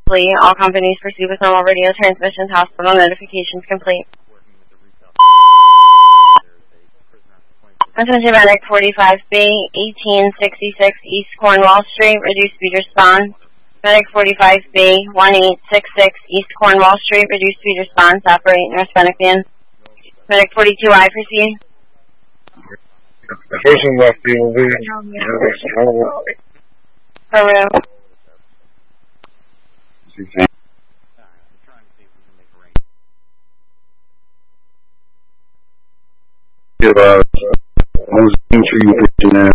All companies proceed with normal radio transmissions. Hospital notifications complete. Attention Medic 45B, 1866 East Cornwall Street, reduced speed response. Medic 45B, 1866 East Cornwall Street, reduced speed response. Operate North Bennican. Medic 42I, proceed. The person left POV. Peru. I was making sure you put your name.